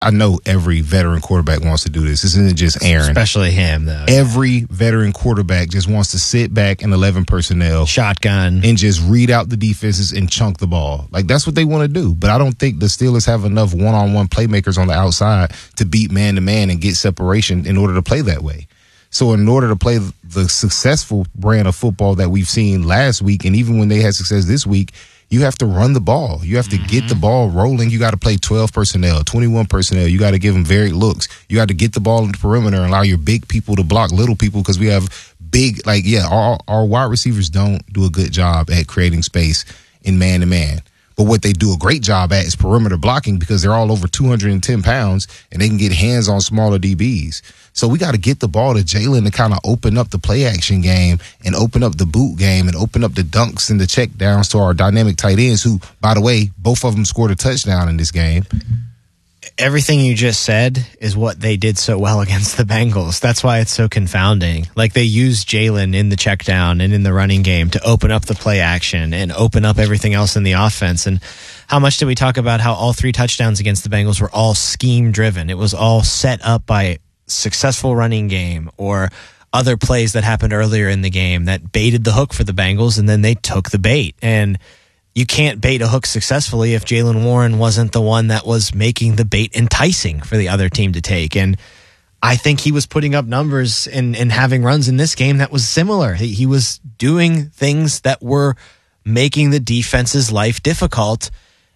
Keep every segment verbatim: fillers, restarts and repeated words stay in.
I know every veteran quarterback wants to do this. This isn't just Aaron. Especially him, though. Every veteran quarterback just wants to sit back in eleven personnel. Shotgun. And just read out the defenses and chunk the ball. Like, that's what they want to do. But I don't think the Steelers have enough one-on-one playmakers on the outside to beat man-to-man and get separation in order to play that way. So in order to play the successful brand of football that we've seen last week, and even when they had success this week, you have to run the ball. You have to mm-hmm. get the ball rolling. You got to play twelve personnel, twenty-one personnel. You got to give them varied looks. You got to get the ball in the perimeter and allow your big people to block little people, because we have big, like, yeah, our, our wide receivers don't do a good job at creating space in man-to-man. But what they do a great job at is perimeter blocking, because they're all over two hundred ten pounds and they can get hands on smaller D Bs. So we got to get the ball to Jalen to kind of open up the play action game and open up the boot game and open up the dunks and the check downs to our dynamic tight ends, who, by the way, both of them scored a touchdown in this game. Everything you just said is what they did so well against the Bengals. That's why it's so confounding. Like, they used Jalen in the check down and in the running game to open up the play action and open up everything else in the offense. And how much did we talk about how all three touchdowns against the Bengals were all scheme driven? It was all set up by successful running game or other plays that happened earlier in the game that baited the hook for the Bengals, and then they took the bait. And you can't bait a hook successfully if Jaylen Warren wasn't the one that was making the bait enticing for the other team to take. And I think he was putting up numbers and, and having runs in this game that was similar. He, he was doing things that were making the defense's life difficult.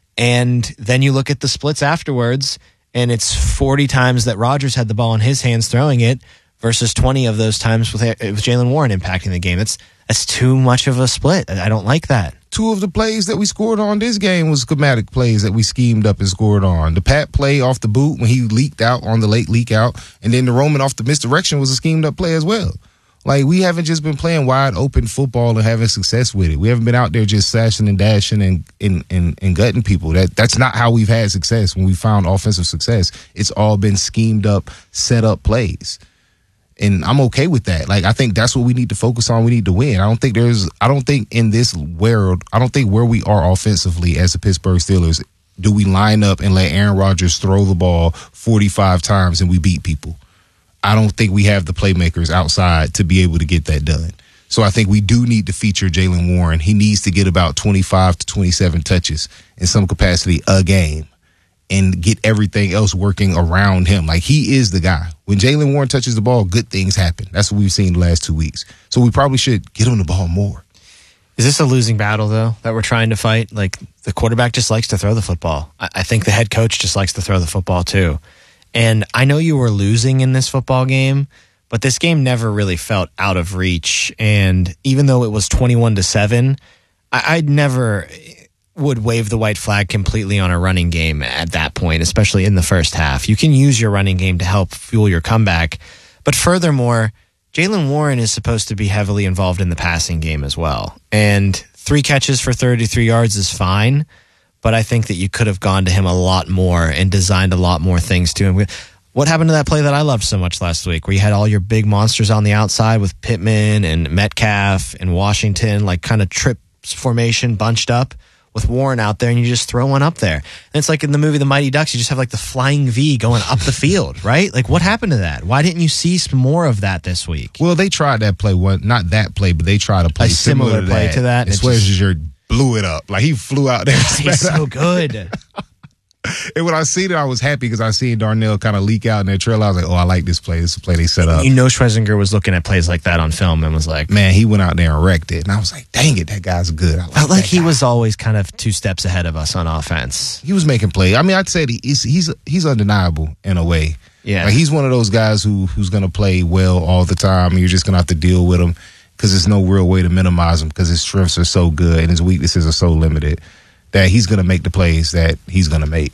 And then you look at the splits afterwards, and it's forty times that Rodgers had the ball in his hands throwing it versus twenty of those times with, with Jaylen Warren impacting the game. That's, that's too much of a split. I don't like that. Two of the plays that we scored on this game was schematic plays that we schemed up and scored on. The Pat play off the boot when he leaked out on the late leak out, and then the Roman off the misdirection was a schemed up play as well. Like, we haven't just been playing wide open football and having success with it. We haven't been out there just sashing and dashing and and, and, and gutting people. That That's not how we've had success when we found offensive success. It's all been schemed up, set up plays. And I'm okay with that. Like, I think that's what we need to focus on. We need to win. I don't think there's, I don't think in this world, I don't think where we are offensively as the Pittsburgh Steelers, do we line up and let Aaron Rodgers throw the ball forty-five times and we beat people. I don't think we have the playmakers outside to be able to get that done. So I think we do need to feature Jaylen Warren. He needs to get about twenty-five to twenty-seven touches in some capacity a game and get everything else working around him. Like, he is the guy. When Jaylen Warren touches the ball, good things happen. That's what we've seen the last two weeks. So we probably should get him the ball more. Is this a losing battle, though, that we're trying to fight? Like, the quarterback just likes to throw the football. I think the head coach just likes to throw the football, too. And I know you were losing in this football game, but this game never really felt out of reach. And even though it was twenty-one to seven, I- I'd never would wave the white flag completely on a running game at that point, especially in the first half. You can use your running game to help fuel your comeback. But furthermore, Jaylen Warren is supposed to be heavily involved in the passing game as well. And three catches for thirty-three yards is fine, but I think that you could have gone to him a lot more and designed a lot more things to him. What happened to that play that I loved so much last week, where you had all your big monsters on the outside with Pittman and Metcalf and Washington, like kind of trip formation bunched up with Warren out there, and you just throw one up there. And it's like in the movie The Mighty Ducks, you just have like the flying V going up the field, right? Like, what happened to that? Why didn't you see some more of that this week? Well, they tried that play, one, not that play, but they tried a play a similar, similar to play that. to that. And Schwarzenegger blew it up. Like, he flew out there. He's so good. And when I seen it, I was happy because I seen Darnell kind of leak out in that trail. I was like, oh, I like this play. This is a play they set up. You know Schwarzenegger was looking at plays like that on film and was like, man, he went out there and wrecked it. And I was like, dang it, that guy's good. I like felt like that he guy. was always kind of two steps ahead of us on offense. He was making plays. I mean, I'd say he's he's he's undeniable in a way. Yeah. Like, he's one of those guys who who's going to play well all the time. And you're just going to have to deal with him because there's no real way to minimize him because his strengths are so good and his weaknesses are so limited that he's going to make the plays that he's going to make.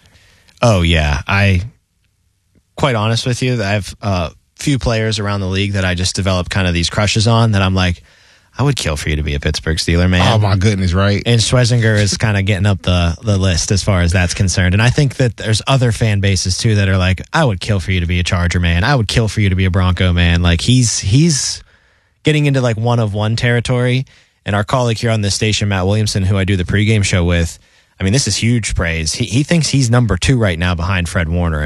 Oh, yeah. I, quite honest with you, I have a few players around the league that I just developed kind of these crushes on that I'm like, I would kill for you to be a Pittsburgh Steeler, man. Oh, my goodness, right? And Schwarzenegger is kind of getting up the, the list as far as that's concerned. And I think that there's other fan bases, too, that are like, I would kill for you to be a Charger, man. I would kill for you to be a Bronco, man. Like, he's he's getting into, like, one-of-one territory. And our colleague here on this station, Matt Williamson, who I do the pregame show with, I mean, this is huge praise. He, he thinks he's number two right now behind Fred Warner.